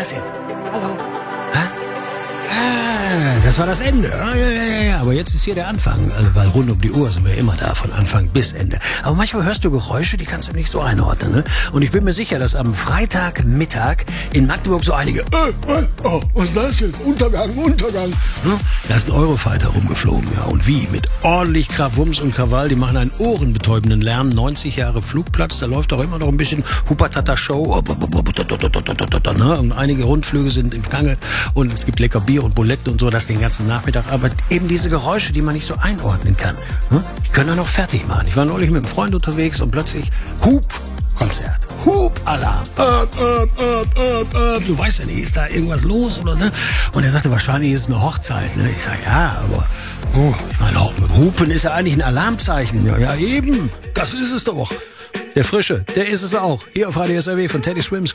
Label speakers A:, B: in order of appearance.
A: das jetzt? Hallo? Hä? Das war das Ende. Ja. Aber jetzt ist hier der Anfang, weil rund um die Uhr sind wir immer da, von Anfang bis Ende. Aber manchmal hörst du Geräusche, die kannst du nicht so einordnen. Ne? Und ich bin mir sicher, dass am Freitagmittag in Magdeburg so einige was ist das jetzt? Untergang. Ne? Da ist ein Eurofighter rumgeflogen, ja. Und wie? Mit ordentlich Krawums und Krawall. Die machen einen ohrenbetäubenden Lärm. 90 Jahre Flugplatz, da läuft auch immer noch ein bisschen Hupatata-Show. Und einige Rundflüge sind im Gange. Und es gibt lecker Bier und Buletten und so, das den ganzen Nachmittag. Aber eben diese Geräusche, die man nicht so einordnen kann, die können wir noch fertig machen. Ich war neulich mit einem Freund unterwegs und plötzlich Hub-Konzert. Hub-Alarm. Du weißt ja nicht, ist da irgendwas los oder ne? Und er sagte, wahrscheinlich ist es eine Hochzeit. Ne? Ich sage, ja, aber ich meine, auch mit Hupen ist ja eigentlich ein Alarmzeichen. Ja, eben, das ist es doch. Der Frische, der ist es auch. Hier auf Radio SRW von Teddy Swims.